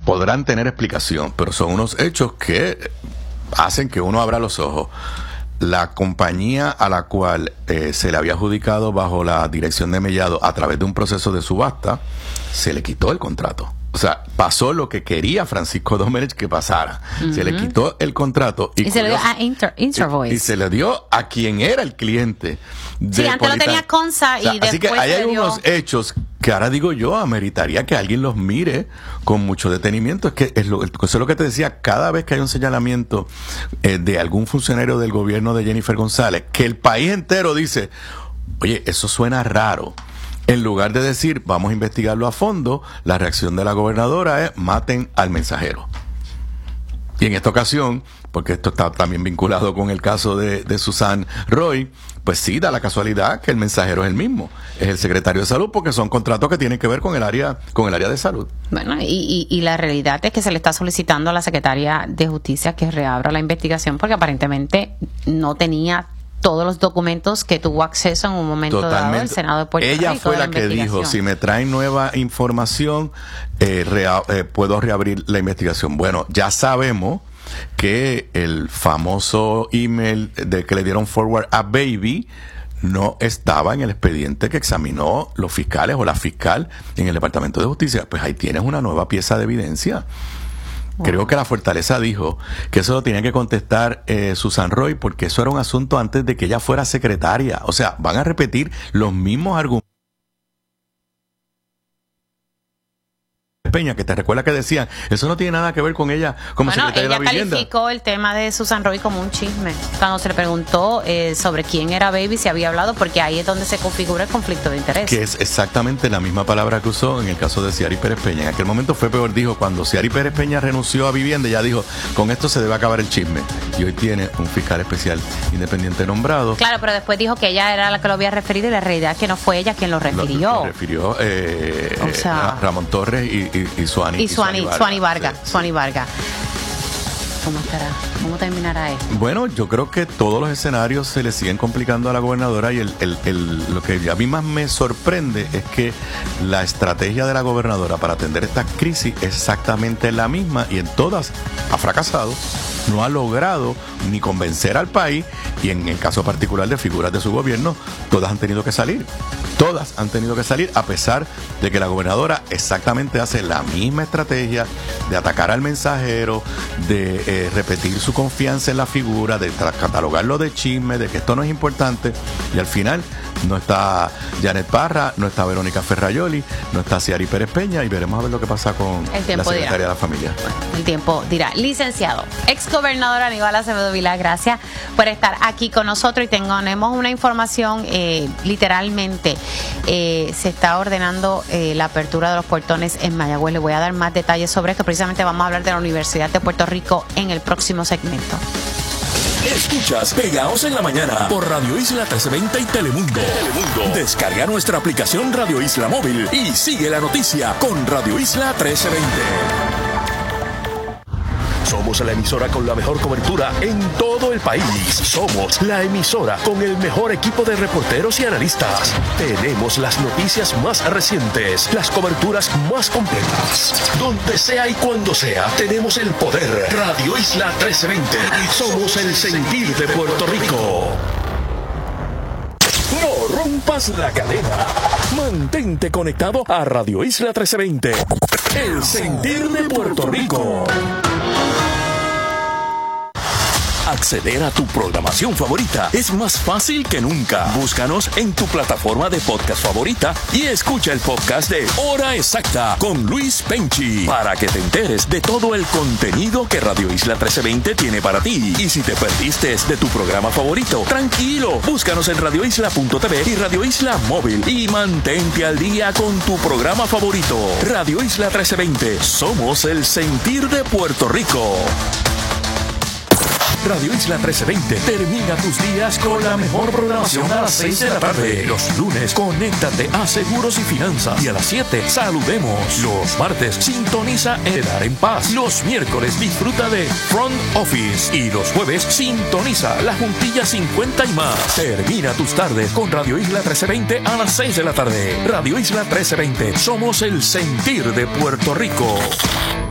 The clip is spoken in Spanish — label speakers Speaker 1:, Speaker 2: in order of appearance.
Speaker 1: podrán tener explicación, pero son unos hechos que hacen que uno abra los ojos. La compañía a la cual se le había adjudicado bajo la dirección de Mellado a través de un proceso de subasta, se le quitó el contrato. O sea, pasó lo que quería Francisco Domenech que pasara. Se le quitó el contrato y
Speaker 2: se le dio a Intervoice.
Speaker 1: Y se le dio a quien era el cliente.
Speaker 2: Sí, antes lo tenía Consa y después
Speaker 1: así que hay unos hechos que ahora digo yo, ameritaría que alguien los mire con mucho detenimiento. Es que eso es lo que te decía, cada vez que hay un señalamiento de algún funcionario del gobierno de Jennifer González, que el país entero dice, oye, eso suena raro. En lugar de decir, vamos a investigarlo a fondo, la reacción de la gobernadora es, maten al mensajero. Y en esta ocasión, porque esto está también vinculado con el caso de Susan Roy, pues sí, da la casualidad que el mensajero es el mismo, es el secretario de Salud, porque son contratos que tienen que ver con el área de salud.
Speaker 2: Bueno, y la realidad es que se le está solicitando a la secretaria de Justicia que reabra la investigación, porque aparentemente no tenía todos los documentos que tuvo acceso en un momento dado el Senado de Puerto Rico.
Speaker 1: Ella fue la que dijo, si me traen nueva información, puedo reabrir la investigación. Bueno, ya sabemos que el famoso email de que le dieron forward a Baby no estaba en el expediente que examinó los fiscales o la fiscal en el Departamento de Justicia. Pues ahí tienes una nueva pieza de evidencia. Creo que la Fortaleza dijo que eso lo tenía que contestar Susan Roy, porque eso era un asunto antes de que ella fuera secretaria. O sea, van a repetir los mismos argumentos. Peña, que te recuerda que decían, eso no tiene nada que ver con ella como secretaria de la Vivienda.
Speaker 2: Ella calificó el tema de Susan Roy como un chisme cuando se le preguntó sobre quién era Baby, si había hablado, porque ahí es donde se configura el conflicto de interés.
Speaker 1: Que es exactamente la misma palabra que usó en el caso de Ciary Pérez Peña. En aquel momento fue peor, dijo, cuando Ciary Pérez Peña renunció a Vivienda, ella dijo, con esto se debe acabar el chisme. Y hoy tiene un fiscal especial independiente nombrado.
Speaker 2: Claro, pero después dijo que ella era la que lo había referido y la realidad es que no fue ella quien lo refirió.
Speaker 1: Lo refirió Ramón Torres y
Speaker 2: Suani Vargas. ¿Cómo estará? ¿Cómo terminará esto?
Speaker 1: Bueno, yo creo que todos los escenarios se le siguen complicando a la gobernadora, y lo que a mí más me sorprende es que la estrategia de la gobernadora para atender esta crisis es exactamente la misma, y en todas ha fracasado. No ha logrado ni convencer al país, y en el caso particular de figuras de su gobierno, todas han tenido que salir. Todas han tenido que salir, a pesar de que la gobernadora exactamente hace la misma estrategia de atacar al mensajero, de repetir su confianza en la figura, de catalogarlo de chisme, de que esto no es importante, y al final no está Janet Parra, no está Verónica Ferrayoli, no está Ciary Pérez Peña, y veremos a ver lo que pasa con la secretaria de la familia.
Speaker 2: El tiempo dirá. Licenciado, exgobernador Aníbal Acevedo Vilá, gracias por estar aquí con nosotros, y tenemos una información, literalmente se está ordenando la apertura de los portones en Mayagüez. Le voy a dar más detalles sobre esto. Precisamente vamos a hablar de la Universidad de Puerto Rico en el próximo segmento.
Speaker 3: Escuchas Pegaos en la Mañana por Radio Isla 1320 y Telemundo. Descarga nuestra aplicación Radio Isla Móvil y sigue la noticia con Radio Isla 1320. Somos la emisora con la mejor cobertura en todo el país. Somos la emisora con el mejor equipo de reporteros y analistas. Tenemos las noticias más recientes, las coberturas más completas. Donde sea y cuando sea, tenemos el poder. Radio Isla 1320. Somos el sentir de Puerto Rico. No rompas la cadena. Mantente conectado a Radio Isla 1320. El sentir de Puerto Rico. Acceder a tu programación favorita es más fácil que nunca. Búscanos en tu plataforma de podcast favorita y escucha el podcast de Hora Exacta con Luis Penchi, para que te enteres de todo el contenido que Radio Isla 1320 tiene para ti. Y si te perdiste de tu programa favorito, tranquilo, búscanos en radioisla.tv y Radio Isla Móvil y mantente al día con tu programa favorito. Radio Isla 1320, somos el sentir de Puerto Rico. Radio Isla 1320 termina tus días con la mejor programación a las 6 de la tarde. Los lunes, conéctate a Seguros y Finanzas. Y a las 7, saludemos. Los martes, sintoniza Quedar en Paz. Los miércoles, disfruta de Front Office. Y los jueves, sintoniza La Juntilla 50 y más. Termina tus tardes con Radio Isla 1320 a las 6 de la tarde. Radio Isla 1320, somos el sentir de Puerto Rico.